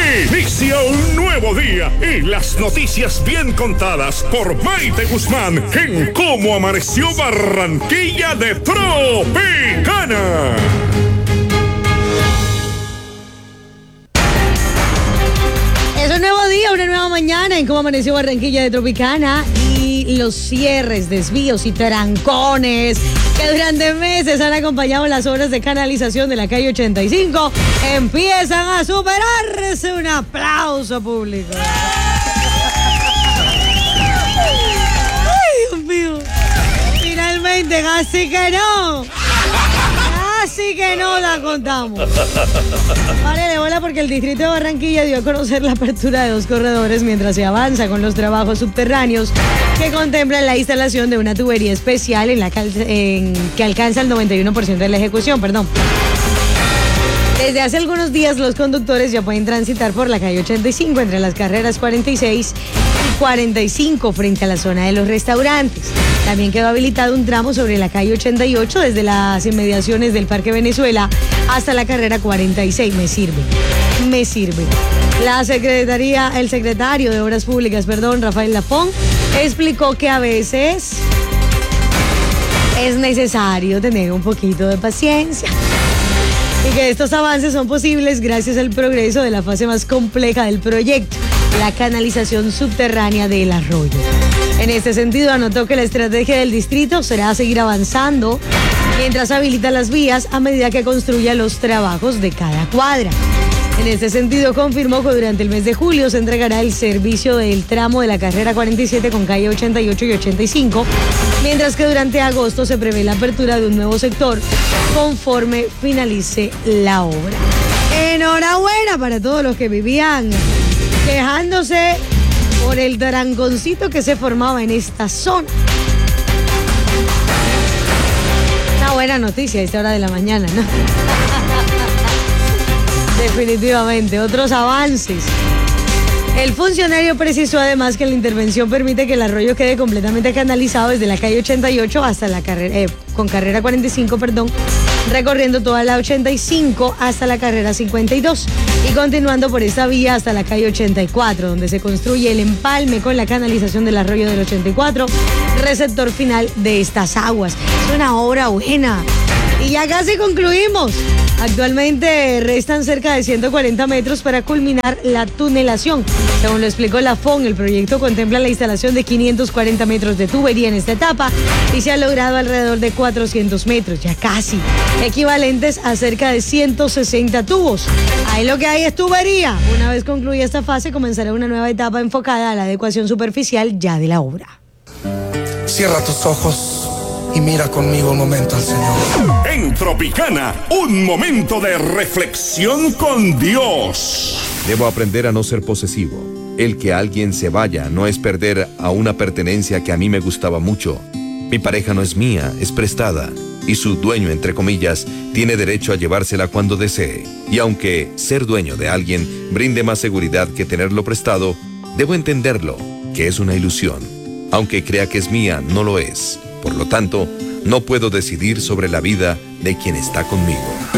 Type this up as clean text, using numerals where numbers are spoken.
Inicia un nuevo día y las noticias bien contadas por Maite Guzmán en Cómo Amaneció Barranquilla de Tropicana. Es un nuevo día, una nueva mañana en Cómo Amaneció Barranquilla de Tropicana, y los cierres, desvíos y trancones que durante meses han acompañado las obras de canalización de la calle 85 empiezan a superarse. Un aplauso público. Ay, Dios mío. Finalmente, así que no. Así que no la contamos. Vale, de bola, porque el distrito de Barranquilla dio a conocer la apertura de 2 corredores mientras se avanza con los trabajos subterráneos que contemplan la instalación de una tubería especial que alcanza el 91% de la ejecución, Desde hace algunos días los conductores ya pueden transitar por la calle 85 entre las carreras 46 y 45 frente a la zona de los restaurantes. También quedó habilitado un tramo sobre la calle 88 desde las inmediaciones del Parque Venezuela hasta la carrera 46. Me sirve. El secretario de Obras Públicas, Rafael Lafón, explicó que a veces es necesario tener un poquito de paciencia y que estos avances son posibles gracias al progreso de la fase más compleja del proyecto, la canalización subterránea del arroyo. En este sentido, anotó que la estrategia del distrito será seguir avanzando mientras habilita las vías a medida que construya los trabajos de cada cuadra. En este sentido, confirmó que durante el mes de julio se entregará el servicio del tramo de la carrera 47 con calle 88 y 85, mientras que durante agosto se prevé la apertura de un nuevo sector conforme finalice la obra. Enhorabuena para todos los que vivían quejándose por el taranconcito que se formaba en esta zona. Una buena noticia a esta hora de la mañana, ¿no? Definitivamente, otros avances. El funcionario precisó además que la intervención permite que el arroyo quede completamente canalizado desde la calle 88 hasta la carrera 45, recorriendo toda la 85 hasta la carrera 52 y continuando por esta vía hasta la calle 84, donde se construye el empalme con la canalización del arroyo del 84, receptor final de estas aguas. Es una obra buena. Y ya casi concluimos. Actualmente restan cerca de 140 metros para culminar la tunelación. Según lo explicó Lafón, el proyecto contempla la instalación de 540 metros de tubería en esta etapa y se ha logrado alrededor de 400 metros, ya casi, equivalentes a cerca de 160 tubos. Ahí lo que hay es tubería. Una vez concluya esta fase, comenzará una nueva etapa enfocada a la adecuación superficial ya de la obra. Cierra tus ojos y mira conmigo un momento al Señor. En Tropicana, un momento de reflexión con Dios. Debo aprender a no ser posesivo. El que alguien se vaya no es perder a una pertenencia que a mí me gustaba mucho. Mi pareja no es mía, es prestada. Y su dueño, entre comillas, tiene derecho a llevársela cuando desee. Y aunque ser dueño de alguien brinde más seguridad que tenerlo prestado, debo entenderlo, que es una ilusión. Aunque crea que es mía, no lo es. Por lo tanto, no puedo decidir sobre la vida de quien está conmigo.